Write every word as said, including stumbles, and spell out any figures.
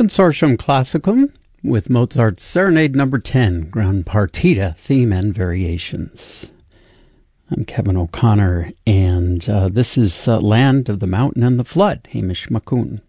Consortium Classicum with Mozart's Serenade Number ten, Ground Partita, Theme and Variations. I'm Kevin O'Connor, and uh, this is uh, Land of the Mountain and the Flood, Hamish Makun.